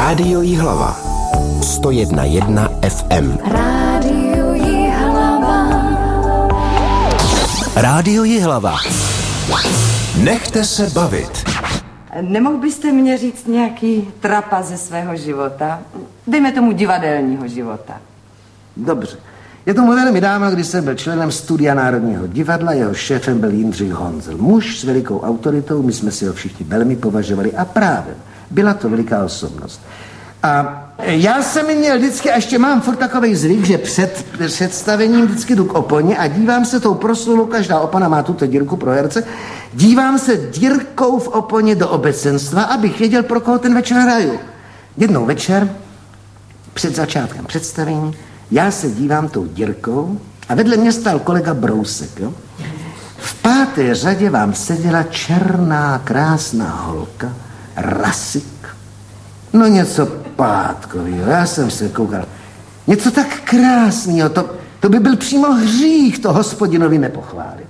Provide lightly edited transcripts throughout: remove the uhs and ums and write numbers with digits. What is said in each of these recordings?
Rádio Jihlava 101,1 FM. Rádio Jihlava. Rádio Jihlava. Nechte se bavit. Nemohl byste mě říct nějaký trapa ze svého života? Dejme tomu divadelního života. Dobře. Je tomu velmi dávno, když jsem byl členem Studia Národního divadla, jeho šéfem byl Jindřich Honzel. Muž s velikou autoritou, my jsme si ho všichni velmi považovali a právě. Byla to veliká osobnost. A já jsem měl vždycky, a ještě mám furt takovej zvyk, že před představením vždycky jdu k oponě a dívám se tou proslulou, každá opona má tuto dírku pro herce, dívám se dírkou v oponě do obecenstva, abych věděl, pro koho ten večer hraju. Jednou večer, před začátkem představení, já se dívám tou dírkou a vedle mě stál kolega Brousek. Jo? V 5. řadě vám seděla černá, krásná holka, rasik. No něco pátkovýho, já jsem se koukal. Něco tak krásného, to by byl přímo hřích to hospodinovi nepochválit.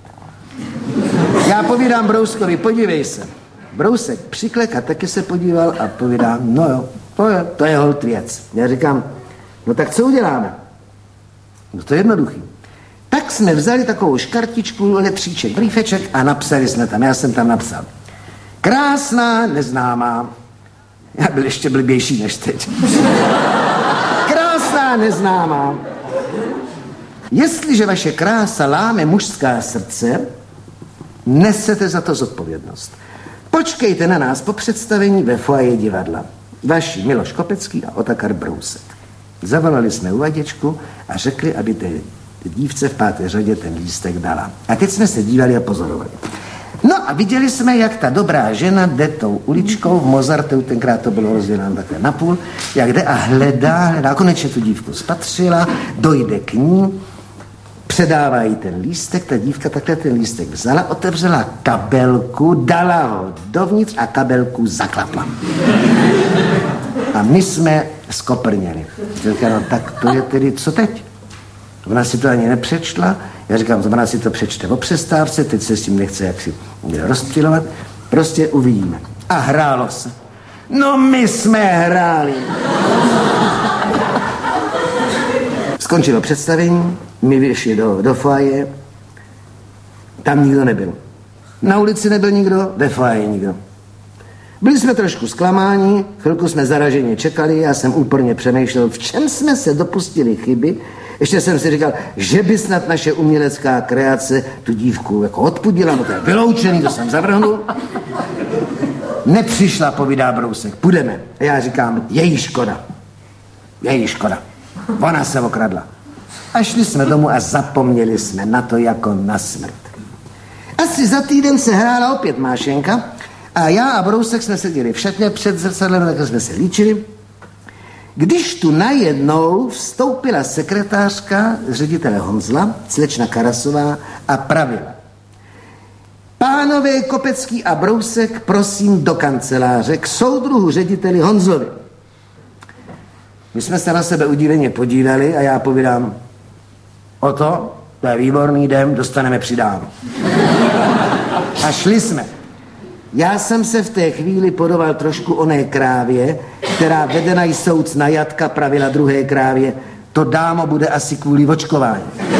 Já povídám Brouskovi, podívej se. Brousek přiklek a taky se podíval a povídá, no jo, to je holt věc. Já říkám, no tak co uděláme? No to je jednoduchý. Tak jsme vzali takovou škartičku, letříček, brýfeček a napsali jsme tam, já jsem tam napsal. Krásná, neznámá. Já byl ještě blbější než teď. Krásná, neznámá. Jestliže vaše krása láme mužská srdce, nesete za to zodpovědnost. Počkejte na nás po představení ve foaje divadla. Vaši Miloš Kopecký a Otakar Brousek. Zavolali jsme uvaděčku a řekli, aby té dívce v 5. řadě ten lístek dala. A teď jsme se dívali a pozorovali. No a viděli jsme, jak ta dobrá žena jde tou uličkou v Mozartu, tenkrát to bylo rozděleno takhle napůl, jak jde a hledá, konečně tu dívku spatřila, dojde k ní, předává jí ten lístek, ta dívka takhle ten lístek vzala, otevřela kabelku, dala ho dovnitř a kabelku zaklapla. A my jsme skoprněli. Říkala, no tak to je tedy co teď? Ona si to ani nepřečtla. Já říkám, ona si to přečte o přestávce, teď se s tím nechce jaksi rozptilovat. Prostě uvidíme. A hrálo se. No my jsme hráli. Skončilo představení, my vyšli do foaje, tam nikdo nebyl. Na ulici nebyl nikdo, ve foaje nikdo. Byli jsme trošku zklamáni, chvilku jsme zaraženě čekali, já jsem úporně přemýšlel, v čem jsme se dopustili chyby. Ještě jsem si říkal, že by snad naše umělecká kreace tu dívku jako odpudila, no to je vyloučený, to jsem zavrhnul. Nepřišla, povídá Brousek, půjdeme. A já říkám, její škoda. Ona se okradla. A šli jsme domů a zapomněli jsme na to jako na smrt. Asi za týden se hrála opět Mášenka a já a Brousek jsme seděli v šatně před zrcadlem, tak jsme se líčili. Když tu najednou vstoupila sekretářka ředitele Honzla, slečna Karasová, a pravila. Pánové Kopecký a Brousek, prosím do kanceláře k soudruhu řediteli Honzlovi. My jsme se na sebe udíleně podívali a já povídám, to je výborný, jdem, dostaneme přidáno. A šli jsme. Já jsem se v té chvíli podobal trošku oné krávě, která vedená soudc na jatka pravila druhé krávě, to dámo bude asi kvůli očkování.